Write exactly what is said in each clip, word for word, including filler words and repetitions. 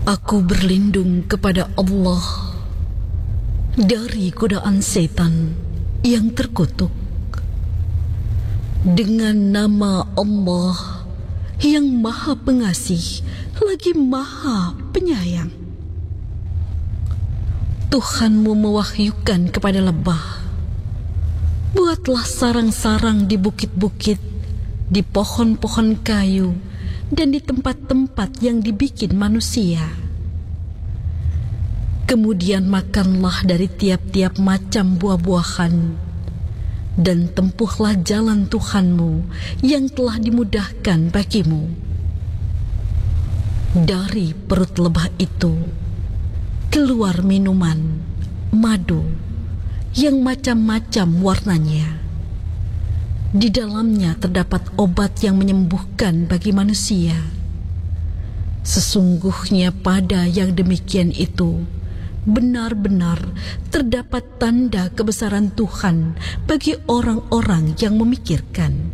Aku berlindung kepada Allah dari godaan setan yang terkutuk. Dengan nama Allah yang Maha Pengasih lagi Maha Penyayang. Tuhanmu mewahyukan kepada lebah, buatlah sarang-sarang di bukit-bukit, di pohon-pohon kayu, dan di tempat-tempat yang dibikin manusia. Kemudian makanlah dari tiap-tiap macam buah-buahan, dan tempuhlah jalan Tuhanmu yang telah dimudahkan bagimu. Dari perut lebah itu keluar minuman, madu, yang macam-macam warnanya. Di dalamnya terdapat obat yang menyembuhkan bagi manusia. Sesungguhnya pada yang demikian itu benar-benar terdapat tanda kebesaran Tuhan bagi orang-orang yang memikirkan.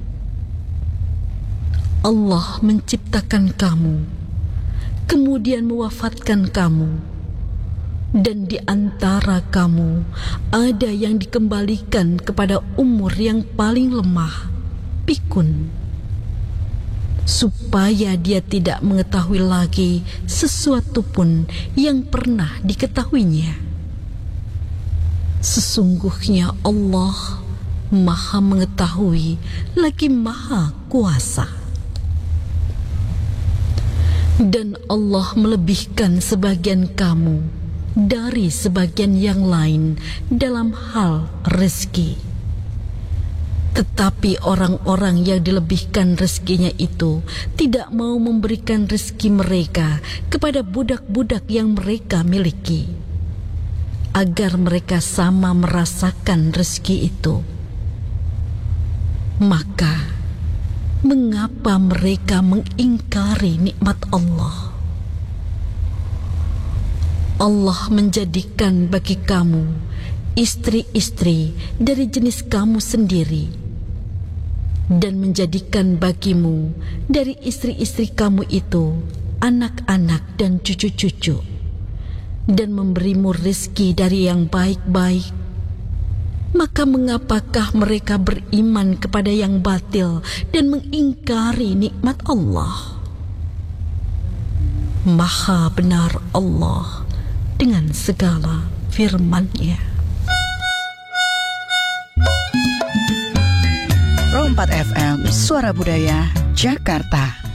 Allah menciptakan kamu, kemudian mewafatkan kamu, dan di antara kamu ada yang dikembalikan kepada umur yang paling lemah, pikun, supaya dia tidak mengetahui lagi sesuatu pun yang pernah diketahuinya. Sesungguhnya Allah Maha Mengetahui lagi Maha Kuasa. Dan Allah melebihkan sebagian kamu dari sebagian yang lain dalam hal rezeki. Tetapi orang-orang yang dilebihkan rezekinya itu tidak mau memberikan rezeki mereka kepada budak-budak yang mereka miliki, agar mereka sama merasakan rezeki itu. Maka mengapa mereka mengingkari nikmat Allah? Allah menjadikan bagi kamu istri-istri dari jenis kamu sendiri, dan menjadikan bagimu dari istri-istri kamu itu anak-anak dan cucu-cucu, dan memberimu rezeki dari yang baik-baik. Maka mengapakah mereka beriman kepada yang batil dan mengingkari nikmat Allah? Maha benar Allah dengan segala firman-Nya. Pro empat F M, Suara Budaya, Jakarta.